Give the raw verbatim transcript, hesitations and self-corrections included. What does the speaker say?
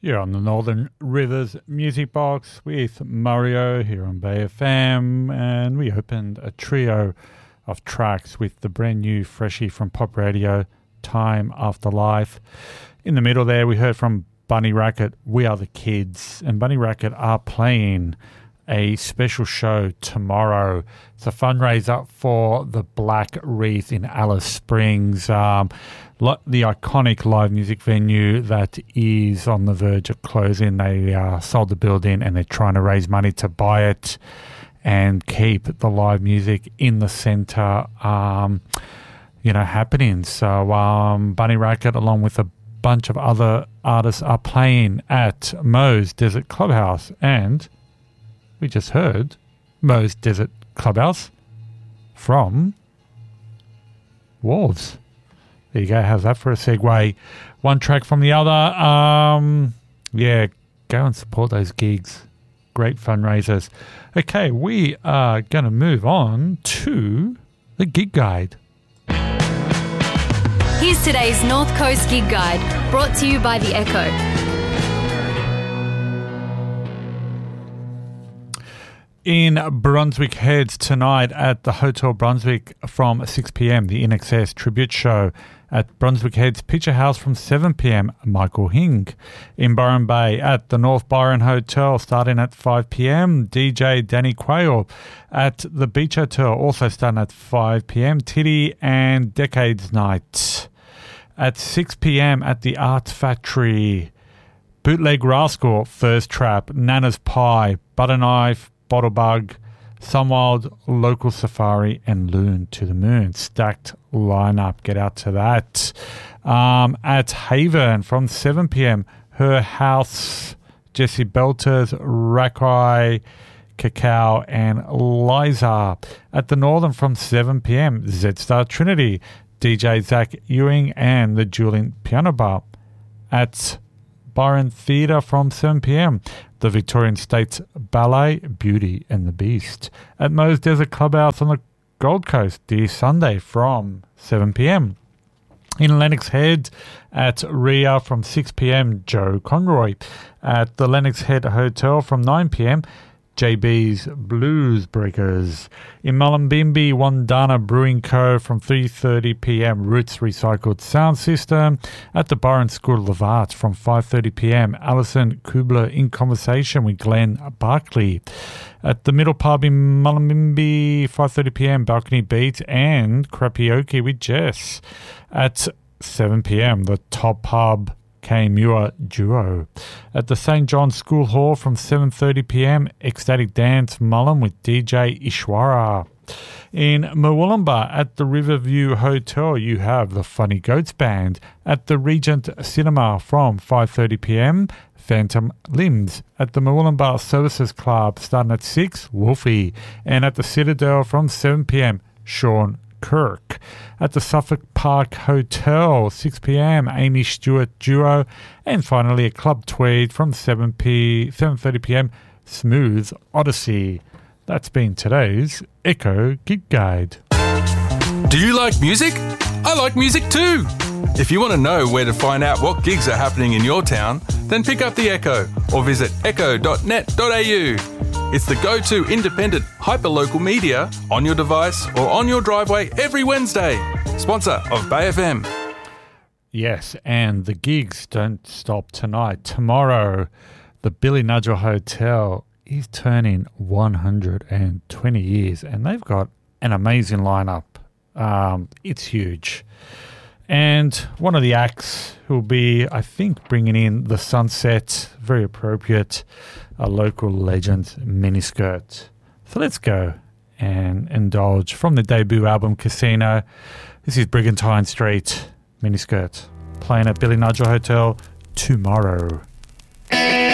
You're on the Northern Rivers Music Box with Mario here on Bay F M, and we opened a trio of tracks with the brand new freshie from Pop Radio, Time After Life. In the middle there, we heard from Bunny Racket, We Are the Kids, and Bunny Racket are playing a special show tomorrow. It's a fundraiser for the Black Wreath in Alice Springs, um, the iconic live music venue that is on the verge of closing. They uh, sold the building and they're trying to raise money to buy it and keep the live music in the centre, um, you know, happening. So um, Bunny Racket, along with a bunch of other artists, are playing at Moe's Desert Clubhouse, and we just heard Moe's Desert Clubhouse from Wolves. There you go. How's that for a segue? One track from the other. Um, yeah, go and support those gigs. Great fundraisers. Okay, we are going to move on to the gig guide. Here's today's North Coast Gig Guide, brought to you by The Echo. In Brunswick Heads tonight at the Hotel Brunswick from six p.m, the I N X S Tribute Show. At Brunswick Heads Picture House from seven p.m, Michael Hing. In Byron Bay at the North Byron Hotel starting at five p.m, D J Danny Quayle. At the Beach Hotel also starting at five p.m, Tiddy and Decades Night. At six p.m. at the Arts Factory, Bootleg Rascal, First Trap, Nana's Pie, Butter Knife, Bottle Bug, Sunwild, Local Safari, and Loon to the Moon. Stacked lineup. Get out to that. Um, at Haven from seven p.m, Her House, Jesse Belters, Rakai, Cacao, and Liza. At the Northern from seven p.m, Z-Star Trinity, D J Zach Ewing, and the Julian Piano Bar. At Byron Theatre from seven p.m, the Victorian States Ballet, Beauty and the Beast. At Moe's Desert Clubhouse on the Gold Coast, Dear Sunday from seven p.m. In Lennox Head at Ria from six p.m, Joe Conroy. At the Lennox Head Hotel from nine p.m, J B's Blues Breakers. In Mullumbimby, Wandana Brewing Co. from three thirty p.m, Roots Recycled Sound System. At the Byron School of Arts from five thirty p.m, Alison Kubler in conversation with Glenn Barkley. At the Middle Pub in Mullumbimby, five thirty p.m, Balcony Beats and Crapioke with Jess. At seven p.m, the Top Pub K Muir Duo. At the Saint John's School Hall from seven thirty p.m, Ecstatic Dance Mullen with D J Ishwara. In Murwillumbah at the Riverview Hotel, you have the Funny Goats Band. At the Regent Cinema from five thirty p.m, Phantom Limbs. At the Murwillumbah Services Club starting at six, Wolfie. And at the Citadel from seven p.m, Sean Kirk. At the Suffolk Park Hotel, six p.m, Amy Stewart Duo. And finally at Club Tweed from seven thirty p.m, Smooth Odyssey. That's been today's Echo Gig Guide. Do you like music? I like music too. If you want to know where to find out what gigs are happening in your town, then pick up The Echo or visit echo dot net dot a u. It's the go-to independent hyperlocal media on your device or on your driveway every Wednesday. Sponsor of Bay F M. Yes, and the gigs don't stop tonight. Tomorrow, the Billy Nudgel Hotel is turning one hundred twenty years, and they've got an amazing lineup. Um, it's huge. And one of the acts will be, I think, bringing in the Sunset, very appropriate, a local legend, Miniskirt. So let's go and indulge from the debut album Casino. This is Brigantine Street, Miniskirt, playing at Billy Nudgel Hotel tomorrow.